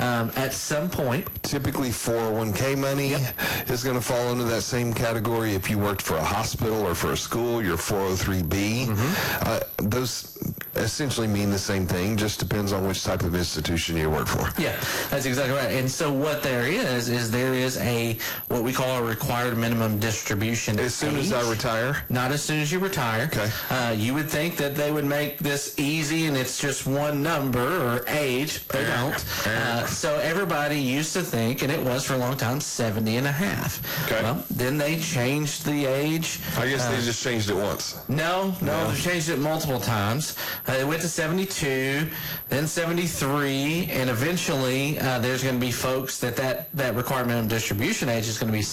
at some point. Typically 401k money is going to fall into that same category. If you worked for a hospital or for a school, your 403b. Those essentially mean the same thing, just depends on which type of institution you work for. Yeah, that's exactly right. And so what there is there is what we call a required minimum distribution As soon as I retire? Not as soon as you retire. Okay. You would think that they would make this easy and it's just one number or age. They don't. So everybody used to think, and it was for a long time, 70 and a half. Okay. Well, then they changed the age. I guess they just changed it once. No, they changed it multiple times. They went to 72, then 73, and eventually there's going to be folks that required minimum distribution age is going to be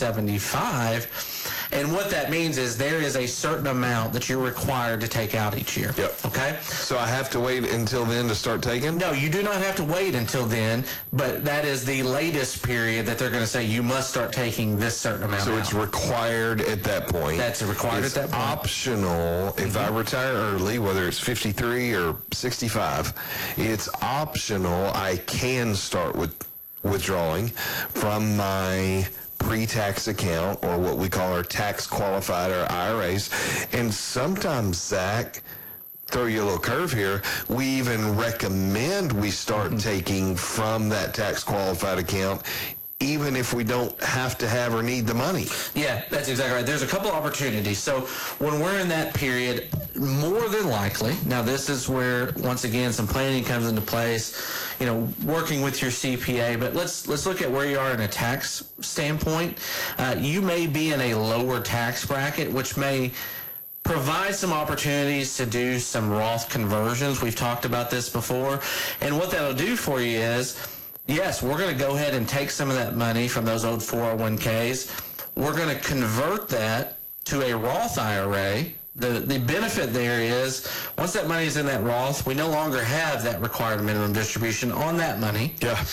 75. And what that means is there is a certain amount that you're required to take out each year. Yep. Okay? So I have to wait until then to start taking? No, you do not have to wait until then, but that is the latest period that they're going to say you must start taking this certain amount So out. it's required at that point. That's required at that point. Optional if I retire early, whether it's 53 or 65, it's optional. I can start withdrawing from my pre-tax account, or what we call our tax qualified, or IRAs. And sometimes, Zach, throw you a little curve here, we even recommend we start taking from that tax qualified account, even if we don't have to have or need the money. Yeah, that's exactly right. There's a couple opportunities. So when we're in that period, more than likely, now this is where, once again, some planning comes into place, working with your CPA, but let's look at where you are in a tax standpoint. You may be in a lower tax bracket, which may provide some opportunities to do some Roth conversions. We've talked about this before. And what that'll do for you is, yes, we're going to go ahead and take some of that money from those old 401ks. We're going to convert that to a Roth IRA. The benefit there is, once that money is in that Roth, we no longer have that required minimum distribution on that money. Yeah.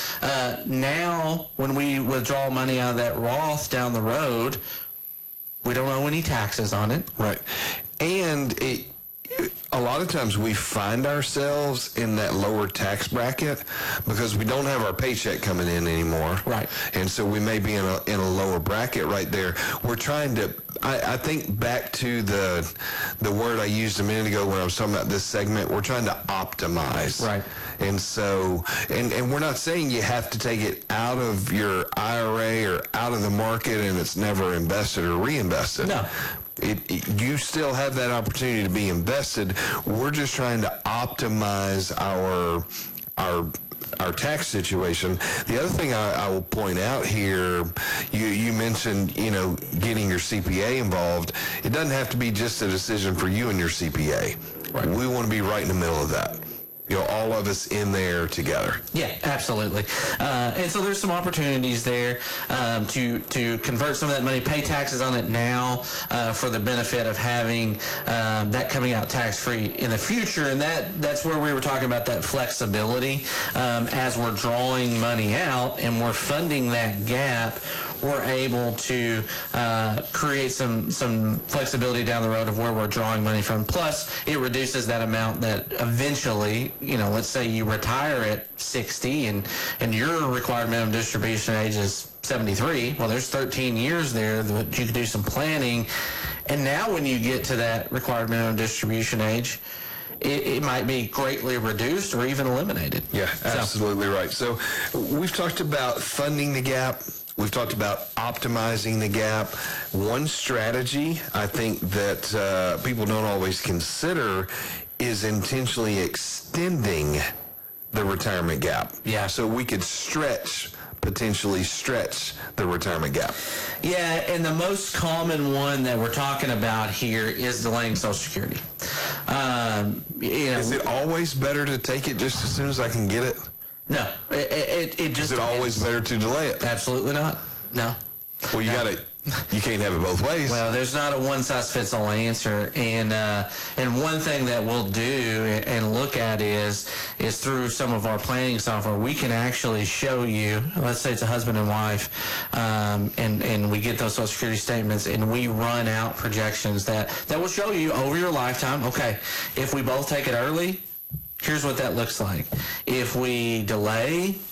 Now, when we withdraw money out of that Roth down the road, we don't owe any taxes on it. Right. And a lot of times we find ourselves in that lower tax bracket because we don't have our paycheck coming in anymore. Right. And so we may be in a lower bracket right there. We're trying to, I think back to the word I used a minute ago when I was talking about this segment, we're trying to optimize. Right. And so, and we're not saying you have to take it out of your IRA or out of the market and it's never invested or reinvested. No. You still have that opportunity to be invested. We're just trying to optimize our tax situation. The other thing I will point out here, you mentioned, getting your CPA involved. It doesn't have to be just a decision for you and your CPA. Right. We want to be right in the middle of that. All of us in there together. Yeah, absolutely. And so there's some opportunities there to convert some of that money, pay taxes on it now for the benefit of having that coming out tax-free in the future. And that's where we were talking about that flexibility. As we're drawing money out and we're funding that gap, we're able to create some flexibility down the road of where we're drawing money from. Plus, it reduces that amount that eventually, let's say you retire at 60 and your required minimum distribution age is 73. Well, there's 13 years there that you can do some planning. And now when you get to that required minimum distribution age, it might be greatly reduced or even eliminated. Yeah, absolutely right. So we've talked about funding the gap. We've talked about optimizing the gap. One strategy I think that people don't always consider is intentionally extending the retirement gap. Yeah. So we could potentially stretch the retirement gap. Yeah, and the most common one that we're talking about here is delaying Social Security. Is it always better to take it just as soon as I can get it? No, it just. Is it always better to delay it? Absolutely not. No. Well, you can't have it both ways. Well, there's not a one-size-fits-all answer, and one thing that we'll do and look at is through some of our planning software, we can actually show you. Let's say it's a husband and wife, and we get those Social Security statements, and we run out projections that will show you over your lifetime. Okay, if we both take it early, here's what that looks like. If we delay,